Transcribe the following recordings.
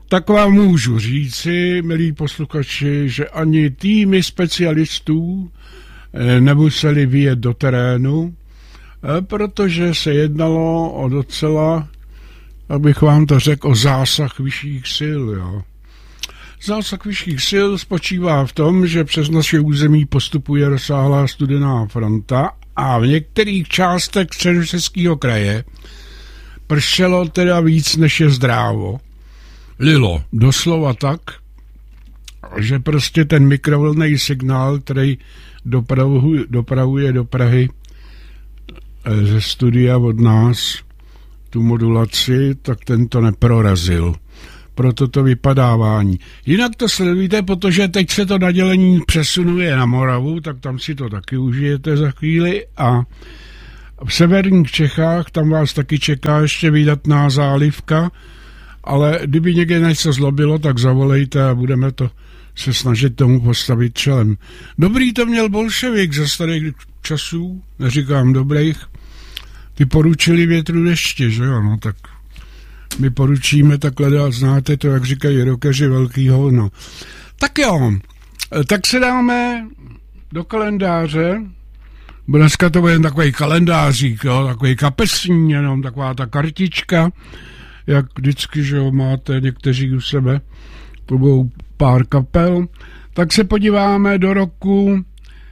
tak vám můžu říci, milí posluchači, že ani týmy specialistů nemuseli vyjet do terénu, protože se jednalo o docela, abych vám to řekl, o zásah vyšších sil. Jo. Zásah vyšších sil spočívá v tom, že přes naše území postupuje rozsáhlá studená fronta a v některých částech Středočeského kraje pršelo teda víc, než je zdrávo. Lilo, doslova tak, že prostě ten mikrovlnný signál, který dopravuje do Prahy ze studia od nás, tu modulaci, tak ten to neprorazil. Proto to vypadávání. Jinak to sledujte, protože teď se to nadělení přesunuje na Moravu, tak tam si to taky užijete za chvíli a v severních Čechách tam vás taky čeká ještě vydatná zálivka, ale kdyby někde něco zlobilo, tak zavolejte a budeme to se snažit tomu postavit čelem. Dobrý to měl bolševik ze starých časů, neříkám dobrých, ty poručili větru deště, že jo, no tak my poručíme takhle, znáte to, jak říkají rockeři, velký hovno. Tak jo, tak se dáme do kalendáře, bo dneska to bude takový kalendářík, jo, takový kapesní, jenom taková ta kartička, jak vždycky, že jo, máte někteří u sebe, to budou pár kapel, tak se podíváme do roku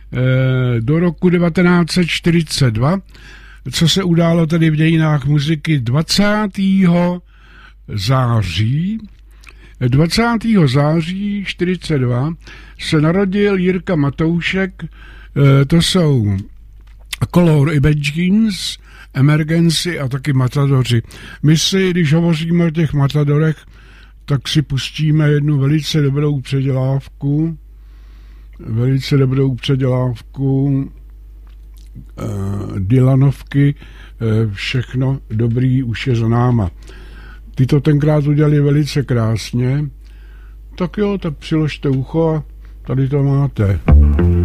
1942, co se událo tedy v dějinách muziky 20. září 42 se narodil Jirka Matoušek, to jsou Color Imagines, Emergency a taky Matadoři. My si, když hovoříme o těch Matadorech, tak si pustíme jednu velice dobrou předělávku Dylanovky, všechno dobrý už je za náma. Ty to tenkrát udělali velice krásně. Tak jo, tak přiložte ucho a tady to máte.